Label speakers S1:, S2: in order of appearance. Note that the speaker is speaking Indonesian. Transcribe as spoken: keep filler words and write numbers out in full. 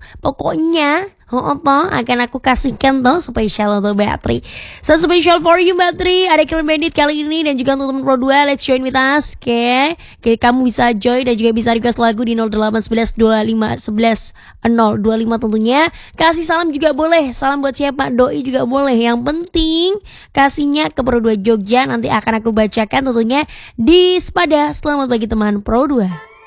S1: Pokoknya oh, toh akan aku kasihkan toh spesial untuk Batri. So special for you Batri. Ada Killer Bandit kali ini dan juga untuk teman Pro dua. Let's join with us. Oke. Okay. Kamu bisa join dan juga bisa request lagu di nol delapan satu satu dua lima satu satu nol dua lima tentunya. Kasih salam juga boleh. Salam buat siapa? Doi juga boleh. Yang penting kasihnya ke Pro dua Jogja. Nanti akan aku bacakan tentunya di Spada. Selamat bagi teman Pro dua.